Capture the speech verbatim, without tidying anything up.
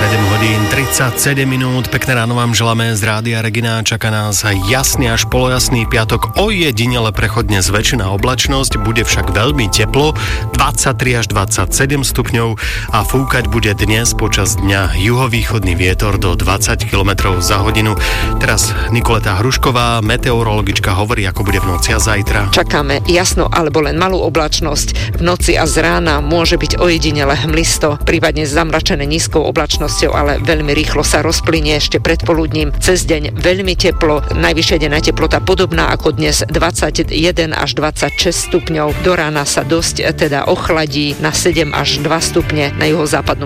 sedem hodín tridsaťsedem minút, pekné ráno vám želáme z Rádia Regina, čaká nás jasný až polojasný piatok, ojedinele prechodne zväčšená oblačnosť, bude však veľmi teplo, dvadsaťtri až dvadsaťsedem stupňov a fúkať bude dnes počas dňa juhovýchodný vietor do dvadsať kilometrov za hodinu. Teraz Nikoleta Hrušková, meteorologička, hovorí, ako bude v noci a zajtra. Čakáme jasno alebo len malú oblačnosť, v noci a z rána môže byť ojedinele hmlisto, prípadne zamračené nízkou oblačnosťou, ale veľmi rýchlo sa rozplynie ešte predpoludním. Cez deň veľmi teplo, najvyššia denná teplota podobná ako dnes, dvadsaťjeden až dvadsaťšesť stupňov. Do rána sa dosť teda ochladí na sedem až dva stupne, na juhozápadnom